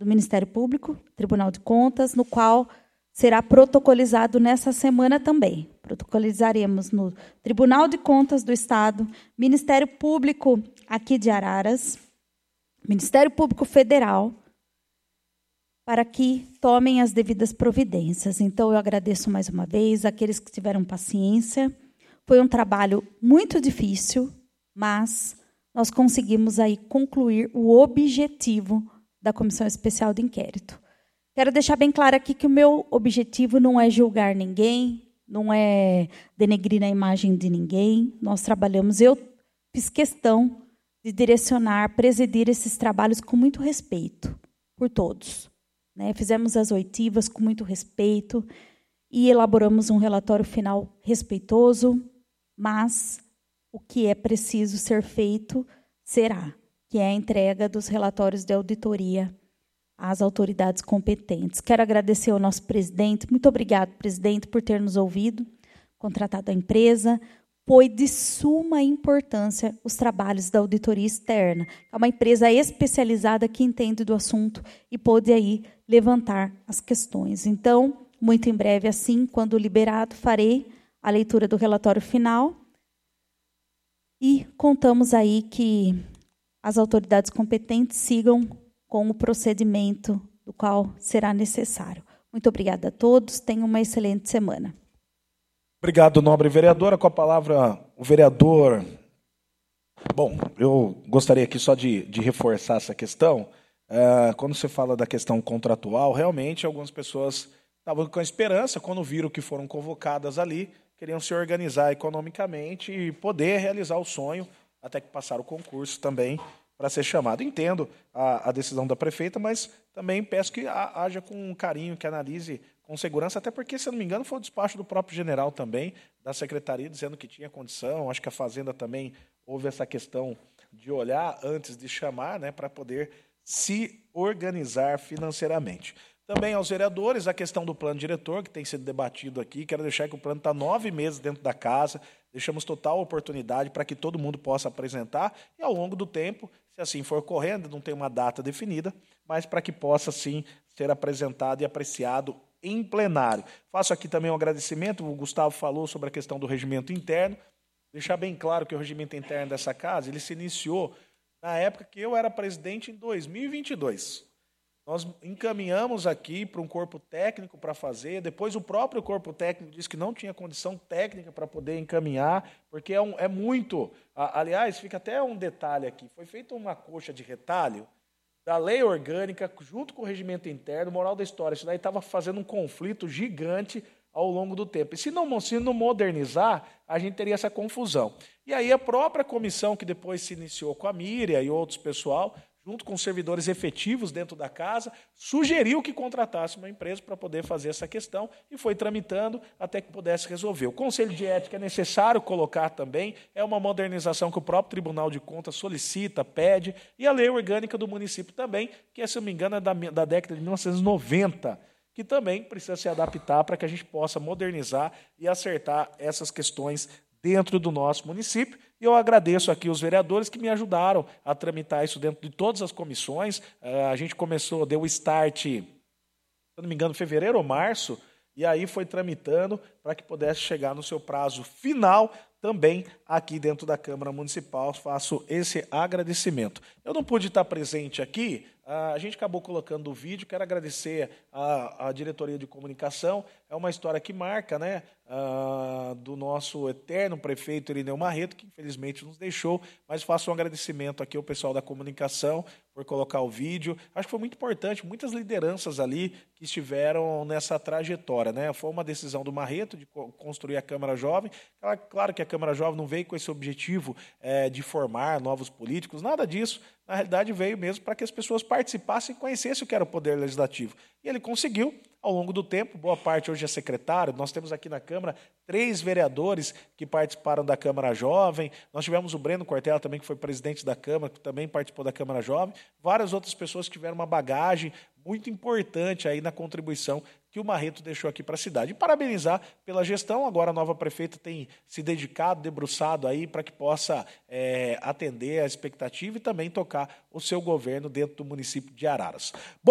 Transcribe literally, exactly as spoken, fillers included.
do Ministério Público, Tribunal de Contas, no qual será protocolizado nessa semana também. Protocolizaremos no Tribunal de Contas do Estado, Ministério Público aqui de Araras, Ministério Público Federal, para que tomem as devidas providências. Então, eu agradeço mais uma vez àqueles que tiveram paciência. Foi um trabalho muito difícil, mas nós conseguimos aí concluir o objetivo da Comissão Especial de Inquérito. Quero deixar bem claro aqui que o meu objetivo não é julgar ninguém, não é denegrir a imagem de ninguém. Nós trabalhamos, eu fiz questão de direcionar, presidir esses trabalhos com muito respeito por todos. Né? Fizemos as oitivas com muito respeito e elaboramos um relatório final respeitoso, mas o que é preciso ser feito será, que é a entrega dos relatórios de auditoria às autoridades competentes. Quero agradecer ao nosso presidente. Muito obrigado, presidente, por ter nos ouvido, contratado a empresa. Foi de suma importância os trabalhos da auditoria externa. É uma empresa especializada que entende do assunto e pôde aí levantar as questões. Então, muito em breve, assim, quando liberado, farei a leitura do relatório final e contamos aí que as autoridades competentes sigam com o procedimento do qual será necessário. Muito obrigada a todos. Tenham uma excelente semana. Obrigado, nobre vereadora. Com a palavra, o vereador... Bom, eu gostaria aqui só de, de reforçar essa questão. Uh, quando você fala da questão contratual, realmente algumas pessoas estavam com a esperança, quando viram que foram convocadas ali, queriam se organizar economicamente e poder realizar o sonho, até que passaram o concurso também para ser chamado. Entendo a, a decisão da prefeita, mas também peço que a, haja com carinho, que analise com segurança, até porque, se eu não me engano, foi o despacho do próprio general também, da secretaria, dizendo que tinha condição. Acho que a Fazenda também houve essa questão de olhar antes de chamar, né, para poder se organizar financeiramente. Também aos vereadores, a questão do plano diretor, que tem sido debatido aqui. Quero deixar que o plano está nove meses dentro da casa, deixamos total oportunidade para que todo mundo possa apresentar, e ao longo do tempo, se assim for correndo, não tem uma data definida, mas para que possa, sim, ser apresentado e apreciado em plenário. Faço aqui também um agradecimento, o Gustavo falou sobre a questão do regimento interno, deixar bem claro que o regimento interno dessa casa, ele se iniciou na época que eu era presidente, em dois mil e vinte e dois. Nós encaminhamos aqui para um corpo técnico para fazer, depois o próprio corpo técnico disse que não tinha condição técnica para poder encaminhar, porque é, um, é muito... Aliás, fica até um detalhe aqui, foi feita uma coxa de retalho da lei orgânica junto com o regimento interno. Moral da história, isso daí estava fazendo um conflito gigante ao longo do tempo. E se não, se não modernizar, a gente teria essa confusão. E aí a própria comissão, que depois se iniciou com a Miriam e outros pessoal, junto com servidores efetivos dentro da casa, sugeriu que contratasse uma empresa para poder fazer essa questão e foi tramitando até que pudesse resolver. O Conselho de Ética é necessário colocar também, é uma modernização que o próprio Tribunal de Contas solicita, pede, e a lei orgânica do município também, que, se não me engano, é da, da década de mil novecentos e noventa, que também precisa se adaptar para que a gente possa modernizar e acertar essas questões dentro do nosso município. E eu agradeço aqui os vereadores que me ajudaram a tramitar isso dentro de todas as comissões. A gente começou, deu o start, se não me engano, fevereiro ou março, e aí foi tramitando para que pudesse chegar no seu prazo final também aqui dentro da Câmara Municipal. Faço esse agradecimento. Eu não pude estar presente aqui, a gente acabou colocando o vídeo, quero agradecer à, à diretoria de comunicação. É uma história que marca, né, uh, do nosso eterno prefeito Irineu Marreto, que infelizmente nos deixou, mas faço um agradecimento aqui ao pessoal da comunicação por colocar o vídeo. Acho que foi muito importante, muitas lideranças ali que estiveram nessa trajetória, né? Foi uma decisão do Marreto de construir a Câmara Jovem. Claro que a Câmara Jovem não veio com esse objetivo é, de formar novos políticos, nada disso. Na realidade, veio mesmo para que as pessoas participassem e conhecessem o que era o Poder Legislativo. E ele conseguiu, ao longo do tempo, boa parte hoje é secretário. Nós temos aqui na Câmara três vereadores que participaram da Câmara Jovem. Nós tivemos o Breno Cortella também, que foi presidente da Câmara, que também participou da Câmara Jovem. Várias outras pessoas que tiveram uma bagagem muito importante aí na contribuição que o Marreto deixou aqui para a cidade. E parabenizar pela gestão. Agora a nova prefeita tem se dedicado, debruçado aí para que possa é, atender a expectativa e também tocar o seu governo dentro do município de Araras. Bom,